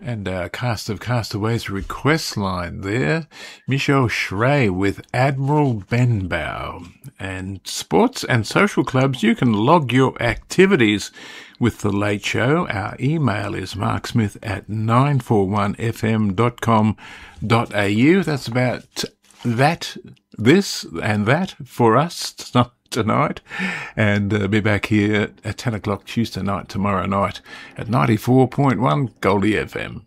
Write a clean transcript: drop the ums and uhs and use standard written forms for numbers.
And our cast of Castaways request line there, Michelle Schrey with Admiral Benbow. And sports and social clubs, you can log your activities with The Late Show. Our email is marksmith@941fm.com.au. That's about this and that for us tonight. And be back here at 10 o'clock Tuesday night tomorrow night at 94.1 Goldie FM.